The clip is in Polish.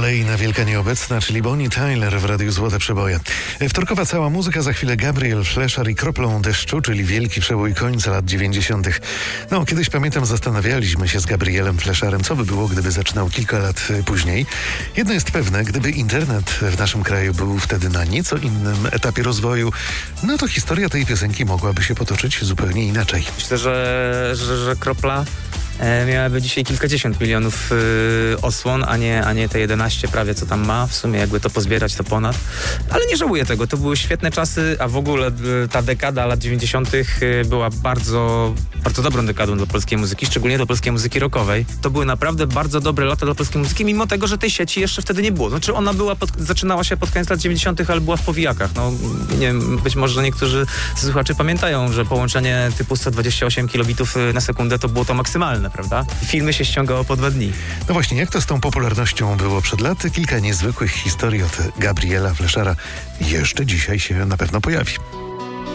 Kolejna wielka nieobecna, czyli Bonnie Tyler w Radiu Złote Przeboje. Wtorkowa cała muzyka, za chwilę Gabriel Fleszar i Kroplą deszczu, czyli wielki przebój końca lat 90. No, kiedyś pamiętam, zastanawialiśmy się z Gabrielem Fleszarem, co by było, gdyby zaczynał kilka lat później. Jedno jest pewne, gdyby internet w naszym kraju był wtedy na nieco innym etapie rozwoju, no to historia tej piosenki mogłaby się potoczyć zupełnie inaczej. Myślę, że Kropla miałaby dzisiaj kilkadziesiąt milionów odsłon, a nie te 11 prawie, co tam ma. W sumie jakby to pozbierać, to ponad. Ale nie żałuję tego. To były świetne czasy, a w ogóle ta dekada lat 90. była bardzo, bardzo dobrą dekadą dla polskiej muzyki, szczególnie dla polskiej muzyki rockowej. To były naprawdę bardzo dobre lata dla polskiej muzyki, mimo tego, że tej sieci jeszcze wtedy nie było. Znaczy ona zaczynała się pod koniec lat 90., ale była w powijakach. No, nie wiem, być może niektórzy słuchacze pamiętają, że połączenie typu 128 kilobitów na sekundę to było to maksymalne, prawda? Filmy się ściągało po 2 dni. No właśnie, jak to z tą popularnością było przed laty? Kilka niezwykłych historii od Gabriela Fleszara jeszcze dzisiaj się na pewno pojawi.